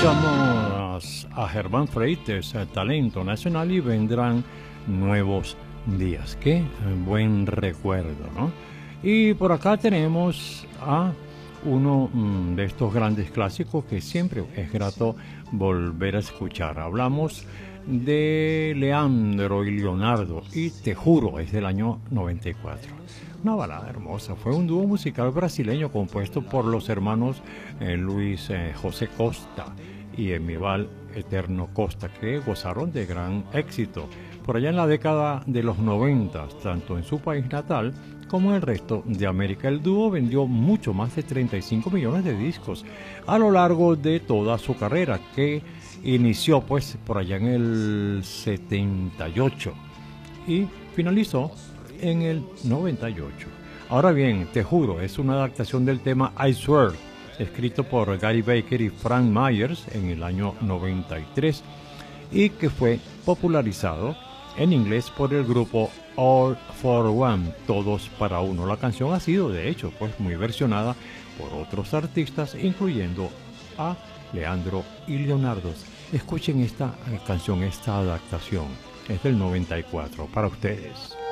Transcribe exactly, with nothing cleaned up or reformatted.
Escuchamos a Germán Freites, talento nacional, y vendrán nuevos días. Qué buen recuerdo, ¿no? Y por acá tenemos a uno mm, de estos grandes clásicos que siempre es grato volver a escuchar. Hablamos de Leandro y Leonardo, y Te Juro, es del año noventa y cuatro. Una balada hermosa. Fue un dúo musical brasileño compuesto por los hermanos eh, Luis eh, José Costa y Emival Eterno Costa, que gozaron de gran éxito por allá en la década de los noventa, tanto en su país natal como en el resto de América. El dúo vendió mucho más de treinta y cinco millones de discos a lo largo de toda su carrera, que inició pues por allá en el setenta y ocho y finalizó en el noventa y ocho. Ahora bien, Te Juro es una adaptación del tema I Swear, escrito por Gary Baker y Frank Myers en el año noventa y tres, y que fue popularizado en inglés por el grupo All for One, Todos para Uno. La canción ha sido, de hecho, pues muy versionada por otros artistas, incluyendo a Leandro y Leonardo. Escuchen esta canción, esta adaptación. Es del noventa y cuatro para ustedes.